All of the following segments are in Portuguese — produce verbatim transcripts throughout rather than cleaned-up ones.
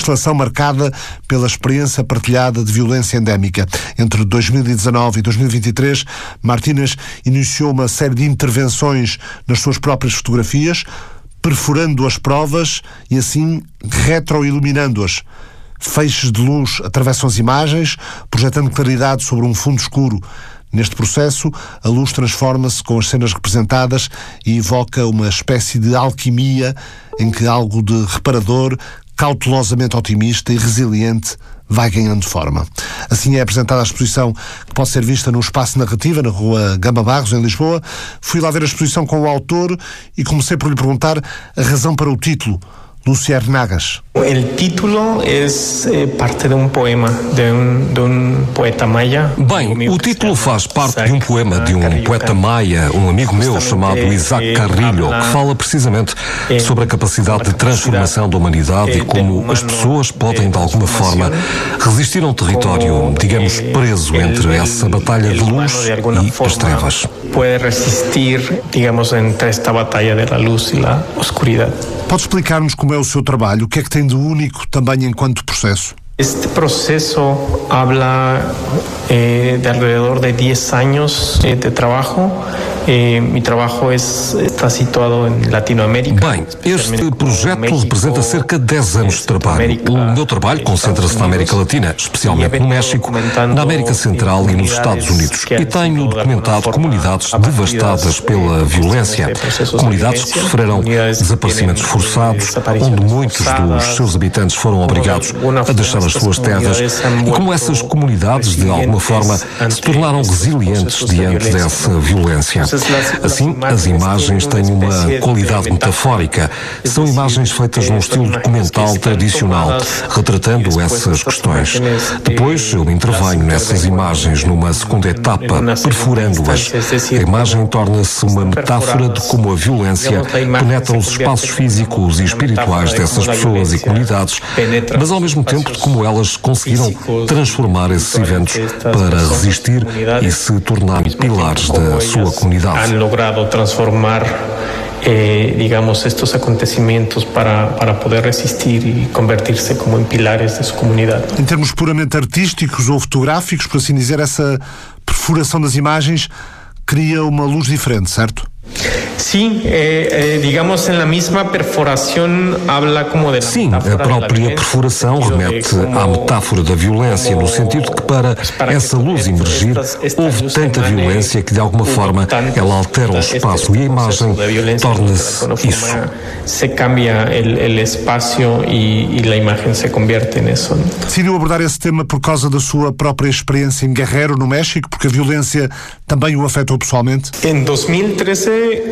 legislação marcada pela experiência partilhada de violência endémica. Entre dois mil e dezanove e dois mil e vinte e três, Martínez iniciou uma série de intervenções nas suas próprias fotografias, perfurando as provas e assim retroiluminando-as. Feixes de luz atravessam as imagens, projetando claridade sobre um fundo escuro. Neste processo, a luz transforma-se com as cenas representadas e evoca uma espécie de alquimia em que algo de reparador, cautelosamente otimista e resiliente vai ganhando forma. Assim é apresentada a exposição, que pode ser vista no Espaço Narrativa, na rua Gama Barros, em Lisboa. Fui lá ver a exposição com o autor e comecei por lhe perguntar a razão para o título, Lúcia Ernagas. El título es eh, parte de um poema de um, de um poeta maia. Bem, o título faz parte de um poema de um poeta maia, um amigo meu chamado Isaac Carrillo, que fala precisamente sobre a capacidade de transformação da humanidade e como as pessoas podem, de alguma forma, resistir a um território, digamos, preso entre essa batalha de luz e as trevas. Pode resistir, digamos, entre esta batalha da luz e da oscuridade. Pode explicar-nos como é o seu trabalho? O que é que tem de único também enquanto processo? Este proceso habla eh, de alrededor de dez anos eh, de trabalho. Eh, mi trabalho es, está situado em Latinoamérica. Bem, este projeto representa cerca de dez anos de trabalho. O meu trabalho concentra-se na América Latina, especialmente no México, na América Central e nos Estados Unidos. E tenho documentado comunidades devastadas pela violência, comunidades que sofreram desaparecimentos forçados, onde muitos dos seus habitantes foram obrigados a deixar as suas terras, e como essas comunidades, de alguma forma, se tornaram resilientes diante dessa violência. Assim, as imagens têm uma qualidade metafórica. São imagens feitas num estilo documental tradicional, retratando essas questões. Depois, eu intervenho nessas imagens numa segunda etapa, perfurando-as. A imagem torna-se uma metáfora de como a violência penetra os espaços físicos e espirituais dessas pessoas e comunidades, mas ao mesmo tempo de como elas conseguiram transformar esses eventos para resistir e se tornarem pilares da sua comunidade. Han logrado transformar, eh, digamos, estos acontecimientos para, para poder resistir e convertir-se como em pilares de sua comunidade. Em termos puramente artísticos ou fotográficos, por assim dizer, essa perfuração das imagens cria uma luz diferente, certo? Sim, eh, eh, digamos, na mesma perfuração habla como de... Sim, a própria perfuração remete à metáfora da violência, no sentido de que para essa luz emergir, houve tanta violência que de alguma forma ela altera o espaço e a imagem torna-se isso. Se cambia o espaço e a imagem se converte nisso. Decidiu abordar esse tema por causa da sua própria experiência em Guerrero, no México, porque a violência também o afetou pessoalmente? Em dois mil e treze,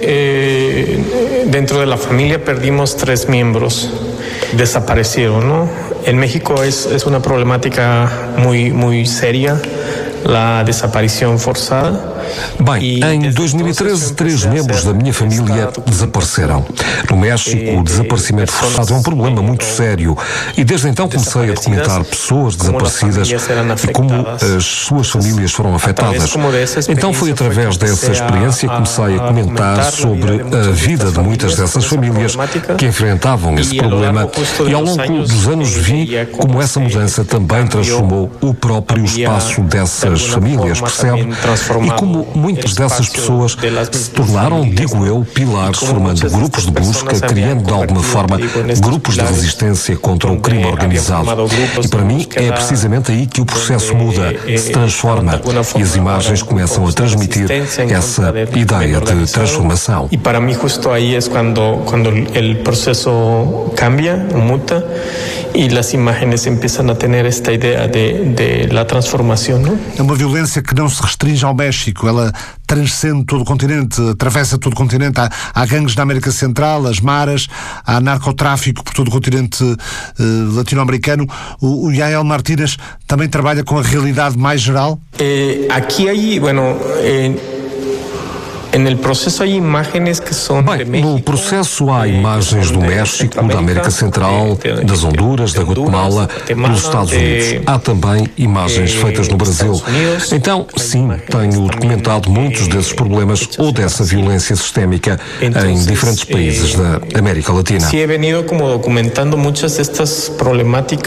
eh, dentro da família, perdimos três membros, desapareceram, não? Em México é, é uma problemática muito, muito séria, a desaparição forçada. Bem, em dois mil e treze, três membros da minha família desapareceram. No México, o desaparecimento forçado é um problema muito sério e desde então comecei a documentar pessoas desaparecidas e como as suas famílias foram afetadas. Então foi através dessa experiência que comecei a comentar sobre a vida de muitas dessas famílias que enfrentavam esse problema e ao longo dos anos vi como essa mudança também transformou o próprio espaço dessas famílias, percebe? E como muitas dessas pessoas se tornaram, digo eu, pilares, formando grupos de busca, criando de alguma forma grupos de resistência contra o crime organizado. E para mim é precisamente aí que o processo muda, se transforma e as imagens começam a transmitir essa ideia de transformação. E para mim justo aí é quando quando o processo cambia, muda e as imagens começam a ter esta ideia de, de la transformação, não? É uma violência que não se restringe ao México, ela transcende todo o continente, atravessa todo o continente. Há, há gangues na América Central, as maras, há narcotráfico por todo o continente eh, latino-americano. O, o Yael Martínez também trabalha com a realidade mais geral? Eh, aqui aí, bueno... Eh... Bem, no processo há imagens do México, da América Central, das Honduras, da Guatemala, dos Estados Unidos. Há também imagens feitas no Brasil. Então, sim, tenho documentado muitos desses problemas ou dessa violência sistémica em diferentes países da América Latina. Sí, he venido como documentando muchas de estas problemáticas